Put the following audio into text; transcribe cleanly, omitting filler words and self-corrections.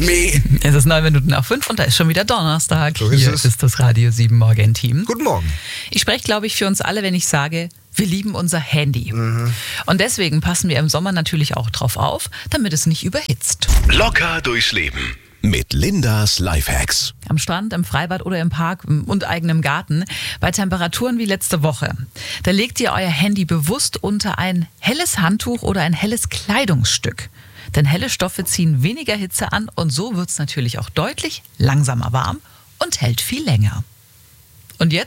Meh. Es ist 9:09 und da ist schon wieder Donnerstag. So ist Hier es. ist das Radio 7 Morgen-Team. Guten Morgen. Ich spreche, glaube ich, für uns alle, wenn ich sage, wir lieben unser Handy. Und deswegen passen wir im Sommer natürlich auch drauf auf, damit es nicht überhitzt. Locker durchs Leben mit Lindas Lifehacks. Am Strand, im Freibad oder im Park und eigenem Garten, bei Temperaturen wie letzte Woche. Da legt ihr euer Handy bewusst unter ein helles Handtuch oder ein helles Kleidungsstück. Denn helle Stoffe ziehen weniger Hitze an und so wird es natürlich auch deutlich langsamer warm und hält viel länger. Und jetzt